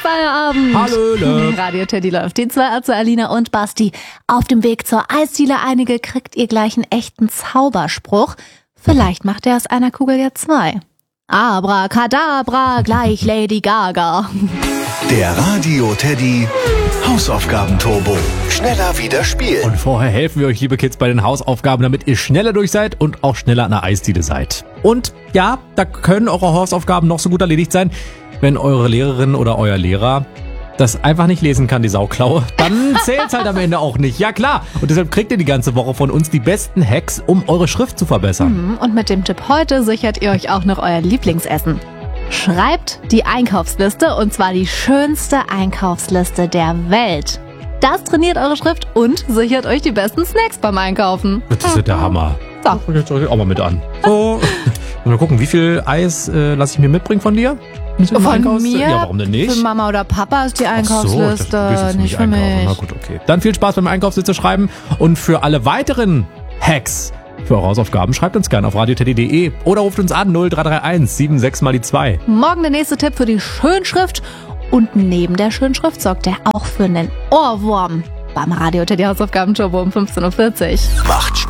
Feierabend. Hallöle. Radio Teddy läuft. Die zwei, also Alina und Basti. Auf dem Weg zur Eisdiele einige kriegt ihr gleich einen echten Zauberspruch. Vielleicht macht er aus einer Kugel ja zwei. Abracadabra, gleich Lady Gaga. Der Radio Teddy Hausaufgaben-Turbo. Schneller wieder spielen. Und vorher helfen wir euch, liebe Kids, bei den Hausaufgaben, damit ihr schneller durch seid und auch schneller an der Eisdiele seid. Und ja, da können eure Hausaufgaben noch so gut erledigt sein, wenn eure Lehrerin oder euer Lehrer das einfach nicht lesen kann, die Sauklaue, dann zählt's halt am Ende auch nicht. Ja klar, und deshalb kriegt ihr die ganze Woche von uns die besten Hacks, um eure Schrift zu verbessern. Und mit dem Tipp heute sichert ihr euch auch noch euer Lieblingsessen. Schreibt die Einkaufsliste, und zwar die schönste Einkaufsliste der Welt. Das trainiert eure Schrift und sichert euch die besten Snacks beim Einkaufen. Das ist der Hammer. So. Jetzt auch mal mit an. So, mal gucken, wie viel Eis lasse ich mir mitbringen von dir? Von mir? Ja, warum denn nicht? Für Mama oder Papa ist die Einkaufsliste, Ach so, ich dachte, du willst jetzt nicht für einkaufen. mich. Na gut, okay. Dann viel Spaß beim Einkaufsliste schreiben, und für alle weiteren Hacks für eure Hausaufgaben schreibt uns gerne auf radioteddy.de oder ruft uns an 0331 76 mal die 2. Morgen der nächste Tipp für die Schönschrift, und neben der Schönschrift sorgt er auch für einen Ohrwurm beim Radio Teddy Hausaufgaben Turbo um 15:40 Uhr. Macht Spaß.